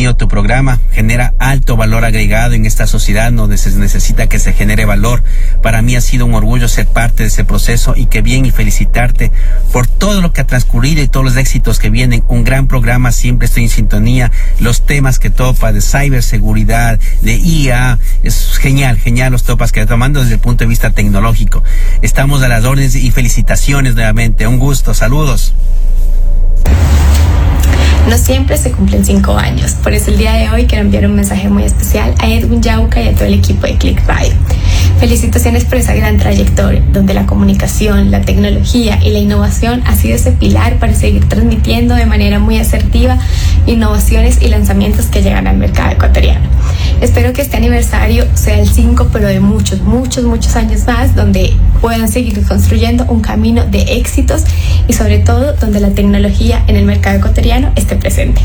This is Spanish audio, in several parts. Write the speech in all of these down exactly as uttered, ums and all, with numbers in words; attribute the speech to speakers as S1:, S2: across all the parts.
S1: tenido tu programa. Genera alto valor agregado en esta sociedad donde se necesita que se genere valor. Para mí ha sido un orgullo ser parte de ese proceso y qué bien, y felicitarte por todo lo que ha transcurrido y todos los éxitos que vienen. Un gran programa, siempre estoy en sintonía. Los temas que topa de ciberseguridad, de I A, es genial, genial los topas que está tomando desde el punto de vista tecnológico. Estamos a las órdenes y felicitaciones nuevamente. Un gusto, saludos.
S2: No siempre se cumplen cinco años, por eso el día de hoy quiero enviar un mensaje muy especial a Edwin Yauca y a todo el equipo de Click Radio. Felicitaciones por esa gran trayectoria, donde la comunicación, la tecnología y la innovación ha sido ese pilar para seguir transmitiendo de manera muy asertiva innovaciones y lanzamientos que llegan al mercado ecuatoriano. Espero que este aniversario sea el cinco, pero de muchos, muchos, muchos años más, donde puedan seguir construyendo un camino de éxitos y sobre todo donde la tecnología en el mercado ecuatoriano esté presente.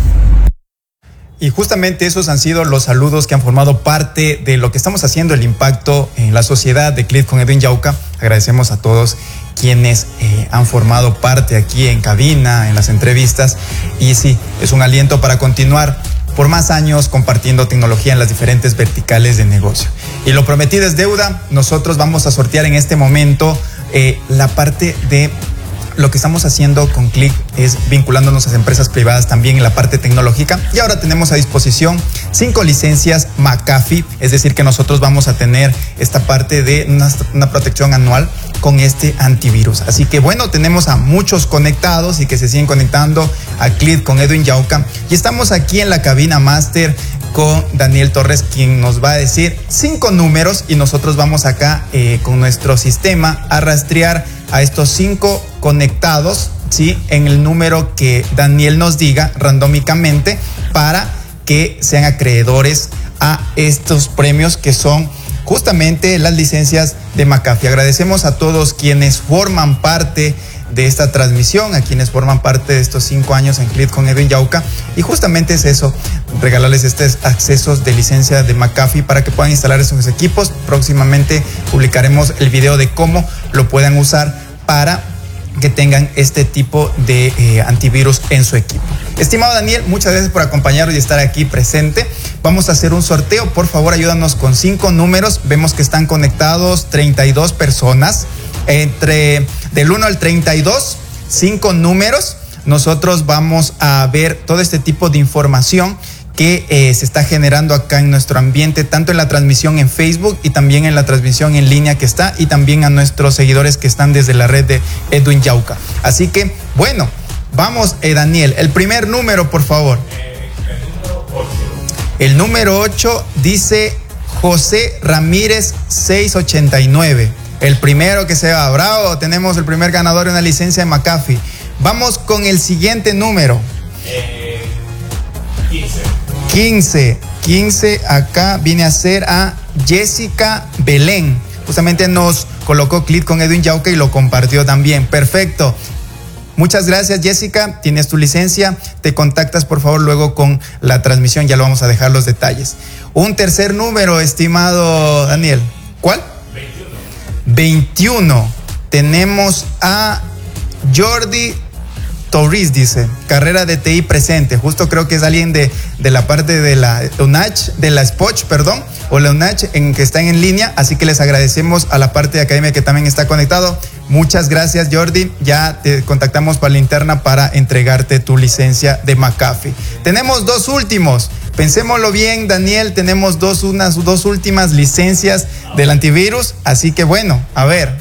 S3: Y justamente esos han sido los saludos que han formado parte de lo que estamos haciendo, el impacto en la sociedad de Click con Edwin Yauca. Agradecemos a todos quienes eh, han formado parte aquí en cabina, en las entrevistas. Y sí, es un aliento para continuar por más años compartiendo tecnología en las diferentes verticales de negocio. Y lo prometido es deuda. Nosotros vamos a sortear en este momento eh, la parte de lo que estamos haciendo con Click, es vinculándonos a empresas privadas también en la parte tecnológica. Y ahora tenemos a disposición cinco licencias McAfee, es decir que nosotros vamos a tener esta parte de una, una protección anual con este antivirus. Así que bueno, tenemos a muchos conectados y que se siguen conectando a Click con Edwin Yauca. Y estamos aquí en la cabina máster con Daniel Torres, quien nos va a decir cinco números y nosotros vamos acá eh, con nuestro sistema a rastrear a estos cinco conectados, ¿sí? En el número que Daniel nos diga randómicamente para que sean acreedores a estos premios que son justamente las licencias de McAfee. Agradecemos a todos quienes forman parte de esta transmisión, a quienes forman parte de estos cinco años en Click con Edwin Yauca, y justamente es eso, regalarles estos accesos de licencia de McAfee para que puedan instalar esos equipos. Próximamente publicaremos el video de cómo lo puedan usar para que tengan este tipo de eh, antivirus en su equipo. Estimado Daniel, muchas gracias por acompañarnos y estar aquí presente. Vamos a hacer un sorteo, por favor ayúdanos con cinco números. Vemos que están conectados treinta y dos personas, entre del uno al treinta y dos, cinco números. Nosotros vamos a ver todo este tipo de información que eh, se está generando acá en nuestro ambiente, tanto en la transmisión en Facebook y también en la transmisión en línea que está, y también a nuestros seguidores que están desde la red de Edwin Yauca. Así que, bueno, vamos, eh, Daniel, el primer número, por favor.
S4: Eh, el número ocho.
S3: El número ocho dice José Ramírez seiscientos ochenta y nueve. El primero que se va, bravo, tenemos el primer ganador de una licencia de McAfee. Vamos con el siguiente número.
S4: Eh, quince.
S3: quince. quince acá viene a ser a Jessica Belén. Justamente nos colocó Click con Edwin Yauca y lo compartió también. Perfecto. Muchas gracias, Jessica. Tienes tu licencia. Te contactas, por favor, luego con la transmisión. Ya lo vamos a dejar los detalles. Un tercer número, estimado Daniel. ¿Cuál? veintiuno. Tenemos a Jordi Torres, dice, carrera de T I presente. Justo creo que es alguien de, de la parte de la U N A C H, de la Spoch, perdón, o la U N A C H en que están en línea. Así que les agradecemos a la parte de academia que también está conectado. Muchas gracias, Jordi. Ya te contactamos para la interna para entregarte tu licencia de McAfee. Tenemos dos últimos. Pensémoslo bien, Daniel, tenemos dos, unas dos últimas licencias del antivirus, así que bueno, a ver.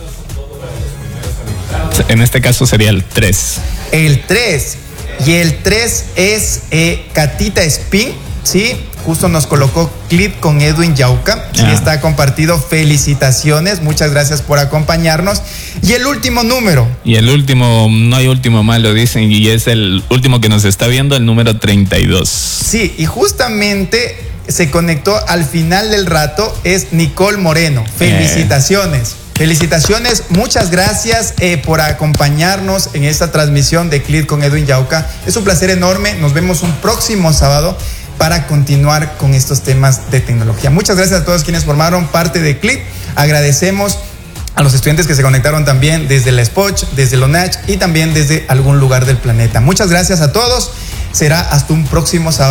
S5: En este caso sería el tres.
S3: El tres, y el tres es eh, Catita Spin, ¿sí? Justo nos colocó Click con Edwin Yauca, sí,
S5: ah.
S3: Está compartido, felicitaciones, muchas gracias por acompañarnos. Y el último número.
S5: Y el último, no hay último más, lo dicen, y es el último que nos está viendo, el número treinta y dos.
S3: Sí, y justamente se conectó al final del rato, es Nicole Moreno, felicitaciones. Eh. Felicitaciones, muchas gracias eh, por acompañarnos en esta transmisión de Click con Edwin Yauca. Es un placer enorme, nos vemos un próximo sábado para continuar con estos temas de tecnología. Muchas gracias a todos quienes formaron parte de Click. Agradecemos a los estudiantes que se conectaron también desde la Spoch, desde la U N A C H y también desde algún lugar del planeta. Muchas gracias a todos. Será hasta un próximo sábado.